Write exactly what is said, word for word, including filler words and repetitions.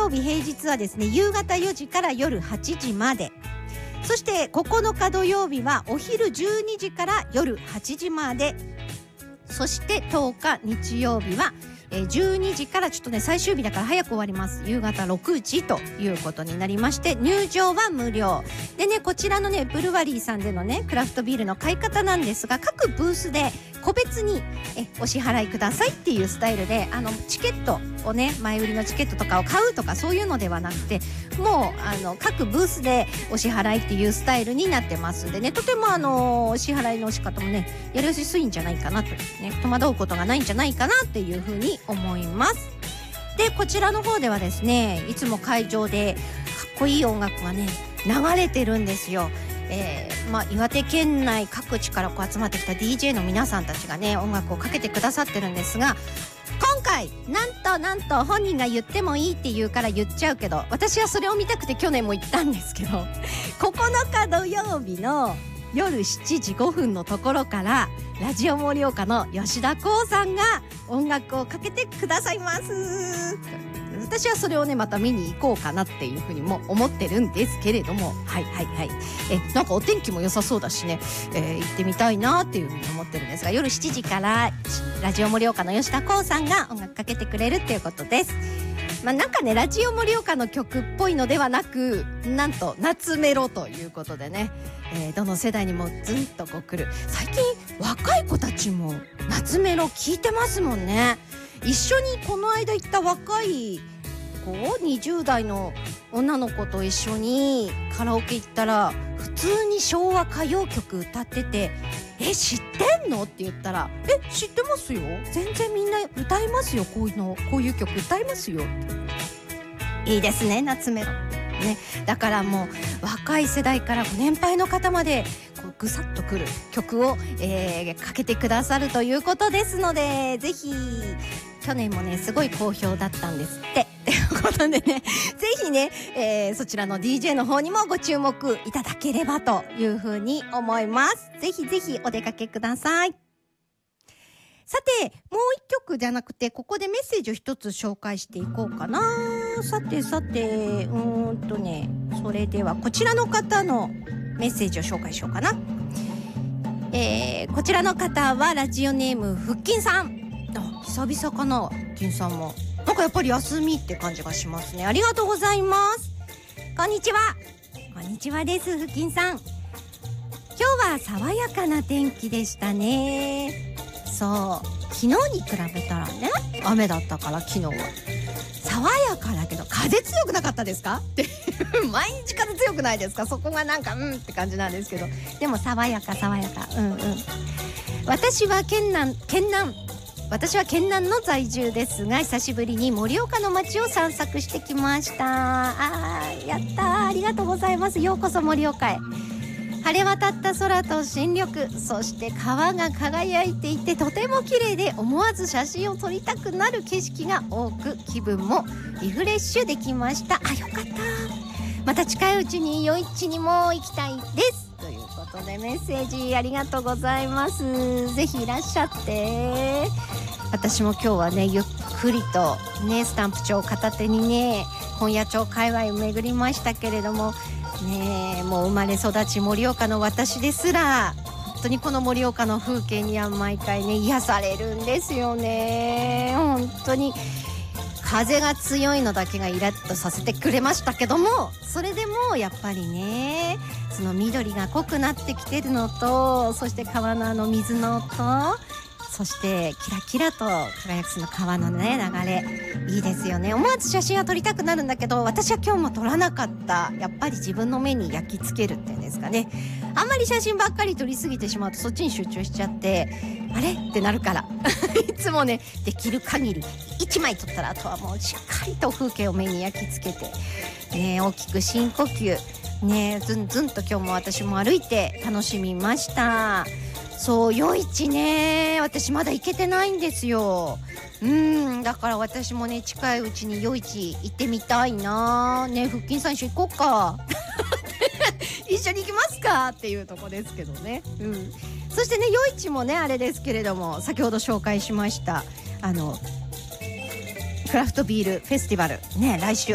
曜日平日はですね夕方よじから夜はちじまで、そしてここのか土曜日はお昼じゅうにじから夜はちじまで、そしてとおか日曜日はえー、じゅうにじからちょっとね最終日だから早く終わります。夕方ろくじということになりまして、入場は無料でね、こちらのねブルワリーさんでのねクラフトビールの買い方なんですが、各ブースで個別にえお支払いくださいっていうスタイルで、あのチケットをね前売りのチケットとかを買うとかそういうのではなくて、もうあの各ブースでお支払いっていうスタイルになってますんでね、とてもあのお支払いの仕方もねやりやすいんじゃないかなと、ね、戸惑うことがないんじゃないかなっていうふうに思います。でこちらの方ではですね、いつも会場でかっこいい音楽がね流れてるんですよ。えーまあ、岩手県内各地からこう集まってきた ディージェー の皆さんたちがね音楽をかけてくださってるんですが、今回なんとなんと本人が言ってもいいって言うから言っちゃうけど、私はそれを見たくて去年も行ったんですけど、ここのか土曜日の夜しちじごふんのところからラジオ盛岡の吉田鋼さんが音楽をかけてくださいます。私はそれをねまた見に行こうかなっていうふうにも思ってるんですけれども、はいはいはい、えなんかお天気も良さそうだしね、えー、行ってみたいなっていうふうに思ってるんですが、夜しちじからラジオ盛岡の吉田鋼さんが音楽かけてくれるっていうことです。まあ、なんかねラジオ盛岡の曲っぽいのではなく、なんと夏メロということでね、えー、どの世代にもズンとこう来る。最近若い子たちも夏メロ聞いてますもんね。一緒にこの間行った若い子にじゅう代の女の子と一緒にカラオケ行ったら、普通に昭和歌謡曲歌ってて、え知ってんのって言ったら、え知ってますよ、全然みんな歌いますよ、こういうのこういう曲歌いますよ。いいですね夏メロね。だからもう若い世代からご年配の方までこうぐさっとくる曲を、えー、かけてくださるということですので、ぜひ去年もねすごい好評だったんですってということでね、ぜひね、えー、そちらの ディージェー の方にもご注目いただければというふうに思います。ぜひぜひお出かけください。さてもう一曲じゃなくて、ここでメッセージを一つ紹介していこうかな。さてさてうーんとねそれではこちらの方のメッセージを紹介しようかな。えー、こちらの方はラジオネーム腹筋さん。あ、久々かな。腹筋さんもなんかやっぱり休みって感じがしますね。ありがとうございます。こんにちは。こんにちはです。腹筋さん、今日は爽やかな天気でしたね。そう昨日に比べたらね雨だったから、昨日は爽やかだけど風強くなかったですかって毎日風強くないですか。そこがなんかうんって感じなんですけど、でも爽やか爽やか、うんうん。私は県南県南私は県南の在住ですが、久しぶりに盛岡の街を散策してきました。あーやったー、ありがとうございます。ようこそ盛岡へ。晴れ渡った空と新緑、そして川が輝いていてとても綺麗で、思わず写真を撮りたくなる景色が多く、気分もリフレッシュできました。あ、よかった。また近いうちに夜市にも行きたいですということで、メッセージありがとうございます。ぜひいらっしゃって。私も今日はねゆっくりとねスタンプ帳を片手にね本屋町界隈を巡りましたけれどもね、もう生まれ育ち盛岡の私ですら本当にこの盛岡の風景には毎回ね癒されるんですよね。本当に風が強いのだけがイラッとさせてくれましたけども、それでもやっぱりねその緑が濃くなってきてるのと、そして川のあの水の音、そしてキラキラと輝くその川のね流れ、いいですよね。思わず写真は撮りたくなるんだけど、私は今日も撮らなかった。やっぱり自分の目に焼き付けるっていうんですかね。あんまり写真ばっかり撮りすぎてしまうとそっちに集中しちゃってあれってなるからいつもねできる限りいちまい撮ったら、あとはもうしっかりと風景を目に焼き付けてね、大きく深呼吸ね、ずんずんと今日も私も歩いて楽しみました。そう夜市ね、私まだ行けてないんですよ。うんだから私もね近いうちに夜市行ってみたいなね。腹筋さん一緒行こうか一緒に行きますかっていうとこですけどね、うん、そしてね夜市もねあれですけれども、先ほど紹介しましたあのクラフトビールフェスティバルね、来週